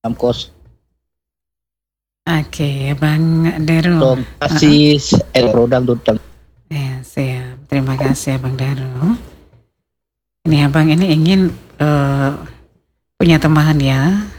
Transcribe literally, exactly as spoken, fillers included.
Am kos Oke, Bang Daru. Tom kasih el produk tutang. Ya, siap. Terima kasih Bang Daru. Ini Abang ini ingin uh, punya teman ya,